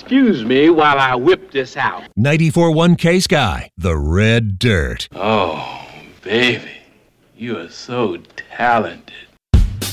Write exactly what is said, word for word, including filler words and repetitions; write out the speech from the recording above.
excuse me while I whip this out. ninety-four point one K Sky, the Red Dirt. Oh, baby, you are so talented.